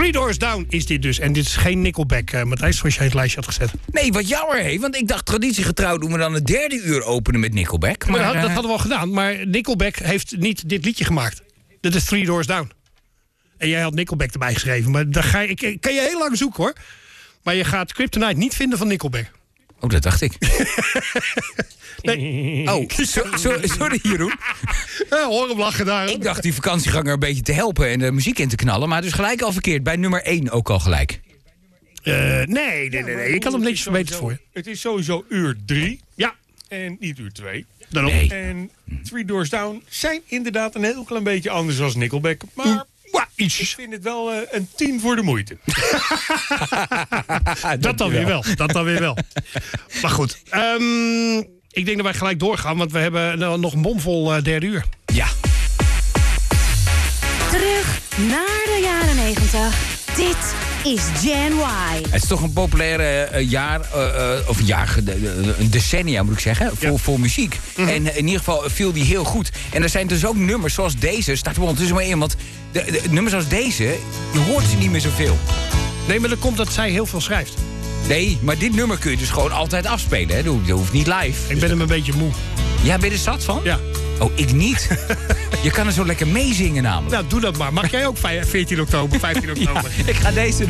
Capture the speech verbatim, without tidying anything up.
Three Doors Down is dit dus. En dit is geen Nickelback, uh, Matthijs, zoals jij het lijstje had gezet. Nee, wat jammer, hé. Want ik dacht, traditiegetrouw doen we dan het derde uur openen met Nickelback. Maar, maar dat, uh... dat hadden we al gedaan. Maar Nickelback heeft niet dit liedje gemaakt. Dit is Three Doors Down. En jij had Nickelback erbij geschreven. Maar daar ga je, ik kan je heel lang zoeken, hoor. Maar je gaat Kryptonite niet vinden van Nickelback. Oh, dat dacht ik. Nee. Oh, so, so, sorry Jeroen. Ja, hoor hem lachen daar. Ik dacht die vakantieganger een beetje te helpen en de muziek in te knallen. Maar dus gelijk al verkeerd. Bij nummer één ook al gelijk. Uh, nee, nee, nee, nee. Ik had hem netjes verbeterd voor je. Het is sowieso uur drie. Ja. En niet uur twee. Daarom. Nee. En Three Doors Down zijn inderdaad een heel klein beetje anders als Nickelback. Maar Mm. ik vind het wel uh, een tien voor de moeite. Dat dan weer wel. Dat dan weer wel. Maar goed. Um, ik denk dat wij gelijk doorgaan. Want we hebben uh, nog een bomvol uh, derde uur. Ja. Terug naar de jaren negentig. Dit is Gen Y. Het is toch een populaire uh, jaar, uh, uh, of een jaar, uh, een decennia moet ik zeggen, voor, ja. voor muziek. Mm-hmm. En uh, in ieder geval viel die heel goed. En er zijn dus ook nummers zoals deze, staat er ondertussen maar in, want de, de, de nummers zoals deze, je hoort ze niet meer zoveel. Nee, maar dat komt dat zij heel veel schrijft. Nee, maar dit nummer kun je dus gewoon altijd afspelen, hè? Dat hoeft, dat hoeft niet live. Ik ben hem een beetje moe. Ja, ben je er zat van? Ja. Oh, ik niet. Je kan er zo lekker meezingen namelijk. Nou, doe dat maar. Mag jij ook veertien oktober, vijftien oktober? Ja, ik ga deze